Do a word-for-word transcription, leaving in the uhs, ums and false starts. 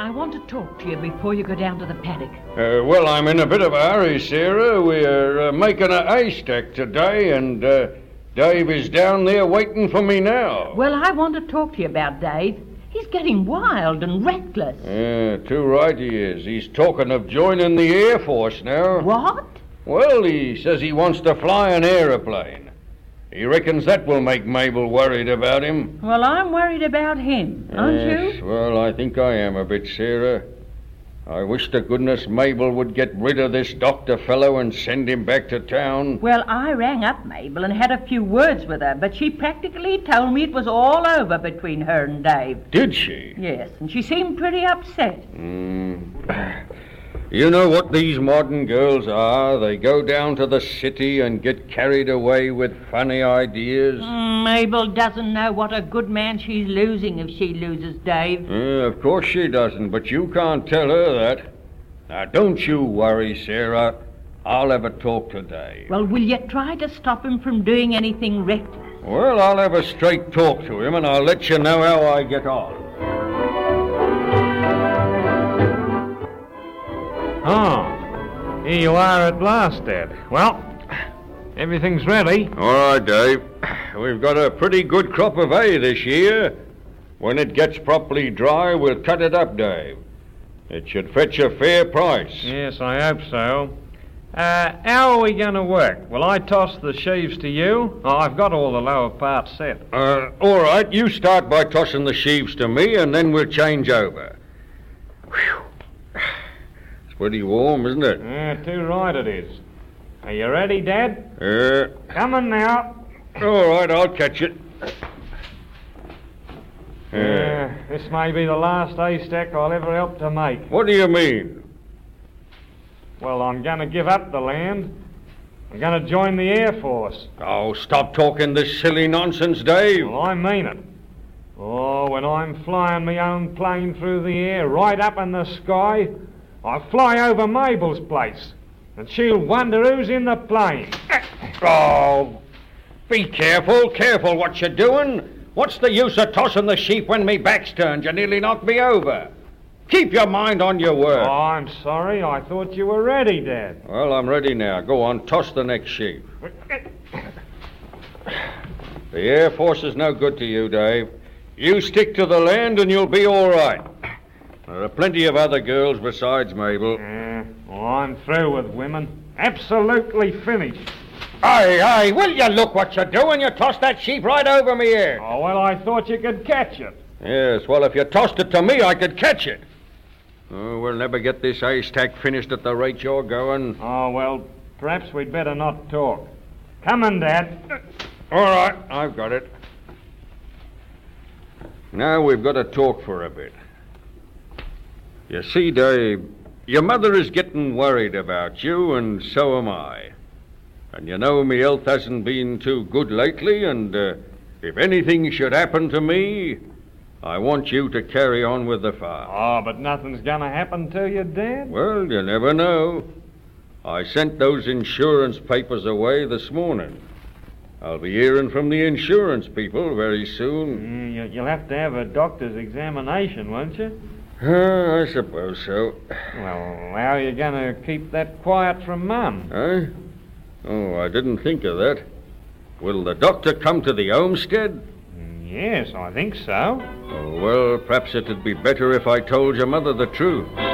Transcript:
I want to talk to you before you go down to the paddock. Uh, well, I'm in a bit of a hurry, Sarah. We're uh, making a haystack today, and uh, Dave is down there waiting for me now. Well, I want to talk to you about Dave. He's getting wild and reckless. Yeah, too right he is. He's talking of joining the Air Force now. What? Well, he says he wants to fly an aeroplane. He reckons that will make Mabel worried about him. Well, I'm worried about him, aren't yes, you? Well, I think I am a bit, Sarah. I wish to goodness Mabel would get rid of this doctor fellow and send him back to town. Well, I rang up Mabel and had a few words with her, but she practically told me it was all over between her and Dave. Did she? Yes, and she seemed pretty upset. Mm. You know what these modern girls are? They go down to the city and get carried away with funny ideas. Mm, Mabel doesn't know what a good man she's losing if she loses Dave. Uh, of course she doesn't, but you can't tell her that. Now, don't you worry, Sarah. I'll have a talk to Dave. Well, will you try to stop him from doing anything reckless? Well, I'll have a straight talk to him, and I'll let you know how I get on. Oh, here you are at last, Dad. Well, everything's ready. All right, Dave. We've got a pretty good crop of hay this year. When it gets properly dry, we'll cut it up, Dave. It should fetch a fair price. Yes, I hope so. Uh, how are we going to work? Will I toss the sheaves to you? Oh, I've got all the lower parts set. Uh, all right, you start by tossing the sheaves to me, and then we'll change over. Whew. It's pretty warm, isn't it? Yeah, too right it is. Are you ready, Dad? Uh, Coming now. all right, I'll catch it. Yeah, uh, this may be the last haystack I'll ever help to make. What do you mean? Well, I'm going to give up the land. I'm going to join the Air Force. Oh, stop talking this silly nonsense, Dave. Well, I mean it. Oh, when I'm flying my own plane through the air, right up in the sky, I fly over Mabel's place, and she'll wonder who's in the plane. Oh, be careful, careful what you're doing. What's the use of tossing the sheep when me back's turned? You nearly knocked me over. Keep your mind on your work. Oh, I'm sorry. I thought you were ready, Dad. Well, I'm ready now. Go on, toss the next sheep. The Air Force is no good to you, Dave. You stick to the land and you'll be all right. There are plenty of other girls besides Mabel. Yeah, well, I'm through with women. Absolutely finished. Aye, aye, will you look what you're doing? You tossed that sheep right over me here. Oh, well, I thought you could catch it. Yes, well, if you tossed it to me, I could catch it. Oh, we'll never get this haystack finished at the rate you're going. Oh, well, perhaps we'd better not talk. Come on, Dad. All right, I've got it. Now we've got to talk for a bit. You see, Dave, your mother is getting worried about you, and so am I. And you know me health hasn't been too good lately, and uh, if anything should happen to me, I want you to carry on with the farm. Oh, but nothing's going to happen to you, Dad. Well, you never know. I sent those insurance papers away this morning. I'll be hearing from the insurance people very soon. Mm, you, you'll have to have a doctor's examination, won't you? Uh, I suppose so. Well, how are you going to keep that quiet from Mum? Huh? Oh, I didn't think of that. Will the doctor come to the homestead? Yes, I think so. Oh, well, perhaps it'd be better if I told your mother the truth.